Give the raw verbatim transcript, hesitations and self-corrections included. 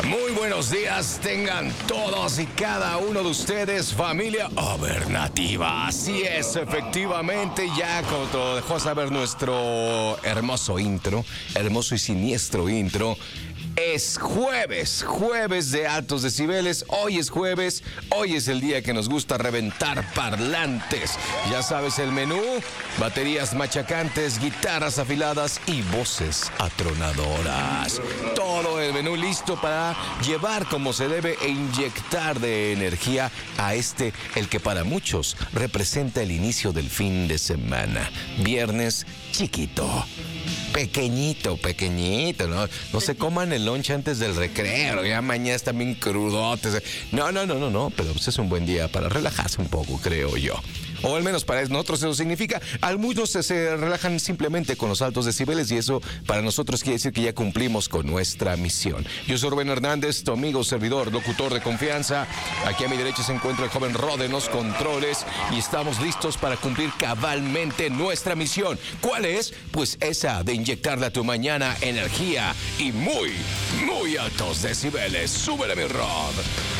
Muy buenos días tengan todos y cada uno de ustedes, familia Alternativa. Así es, efectivamente, ya como te lo dejó saber nuestro hermoso intro, hermoso y siniestro intro. Es jueves, jueves de altos decibeles. Hoy es jueves, hoy es el día que nos gusta reventar parlantes. Ya sabes el menú: baterías machacantes, guitarras afiladas y voces atronadoras. Todo el menú listo para llevar como se debe e inyectar de energía a este, el que para muchos representa el inicio del fin de semana. Viernes chiquito. Pequeñito, pequeñito, ¿no? No se coman el lunch antes del recreo, ya mañana están bien crudotes. No, no, no, no, no, pero pues es un buen día para relajarse un poco, creo yo. O al menos para nosotros eso significa. Algunos se, se relajan simplemente con los altos decibeles y eso para nosotros quiere decir que ya cumplimos con nuestra misión. Yo soy Rubén Hernández, tu amigo, servidor, locutor de confianza. Aquí a mi derecha se encuentra el joven Rod en los controles y estamos listos para cumplir cabalmente nuestra misión. ¿Cuál es? Pues esa de inyectarle a tu mañana energía y muy, muy altos decibeles. Súbele, mi Rod.